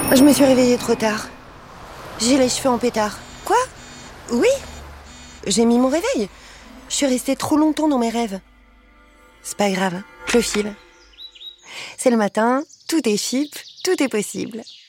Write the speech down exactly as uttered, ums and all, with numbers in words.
Je me suis réveillée trop tard. J'ai les cheveux en pétard. Quoi? Oui? J'ai mis mon réveil. Je suis restée trop longtemps dans mes rêves. C'est pas grave, je file. C'est le matin, tout est cheap, tout est possible.